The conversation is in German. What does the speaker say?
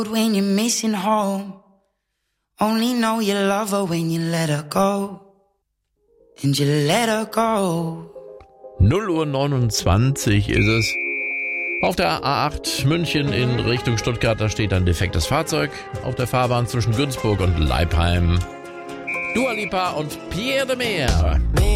When you're missing home, only know you love her when you let her go. And you let her go. 0:29 ist es. Auf der A8 München in Richtung Stuttgart, da steht ein defektes Fahrzeug auf der Fahrbahn zwischen Günzburg und Leipheim. Dua Lipa und Pierre de Meer.